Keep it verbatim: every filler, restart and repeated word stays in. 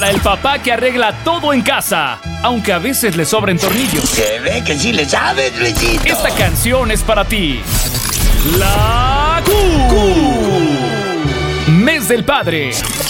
para el papá que arregla todo en casa, aunque a veces le sobren tornillos. Se ve que sí le sabes, Luisito. Esta canción es para ti. La Q. Q. Mes del Padre.